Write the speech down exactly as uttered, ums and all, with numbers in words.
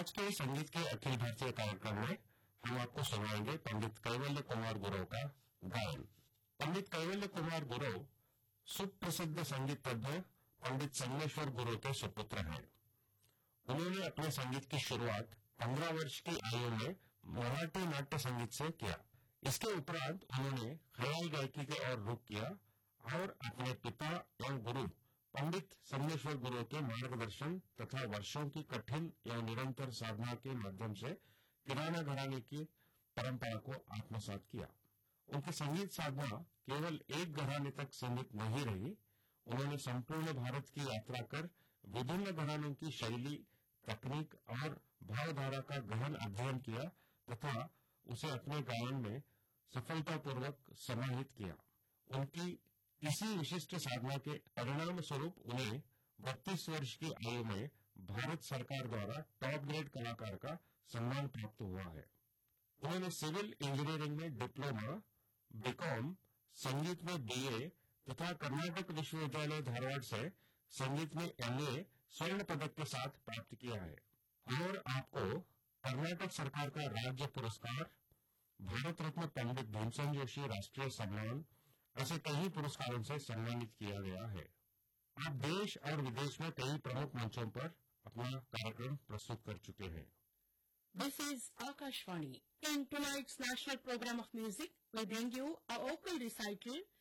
आज के संगीत के अखिल भारतीय कार्यक्रम में हम आपको सुनाएंगे पंडित कैवल्य कुमार गुरव का गायन। पंडित कैवल्य कुमार गुरव सुप्रसिद्ध संगीत तज्ञ पंडित संगमेश्वर गुरव के सुपुत्र हैं। उन्होंने अपने संगीत की शुरुआत पंद्रह वर्ष की आयु में मराठी नाट्य संगीत से किया। इसके उपरांत उन्होंने ख्याल गायकी की ओर रुख किया और अपने पिता एवं गुरु पंडित संगमेश्वर गुरु के मार्गदर्शन तथा वर्षों की कठिन एवं निरंतर साधना के माध्यम से किराना घराने की परंपरा को आत्मसात किया। उनकी संगीत साधना केवल एक घराने तक सीमित नहीं रही। उन्होंने संपूर्ण भारत की यात्रा कर विभिन्न घरानों की शैली, तकनीक और भावधारा का गहन अध्ययन किया तथा उसे अपने गायन में सफलतापूर्वक समाहित किया। उनकी इसी विशिष्ट साधना के परिणाम स्वरूप उन्हें बत्तीस वर्ष की आयु में भारत सरकार द्वारा टॉप ग्रेड कलाकार का सम्मान प्राप्त हुआ है। उन्होंने सिविल इंजीनियरिंग में डिप्लोमा, बीकॉम, संगीत में बीए तथा कर्नाटक विश्वविद्यालय धारवाड़ से संगीत में एमए स्वर्ण पदक के साथ प्राप्त किया है और आपको कर्नाटक सरकार का राज्य पुरस्कार, भारत रत्न पंडित भीमसेन जोशी राष्ट्रीय सम्मान ऐसे कई पुरस्कारों से सम्मानित किया गया है। आप देश और विदेश में कई प्रमुख मंचों पर अपना कार्यक्रम प्रस्तुत कर चुके हैं। This is Akashvani. In tonight's national program of music, we bring you a vocal recital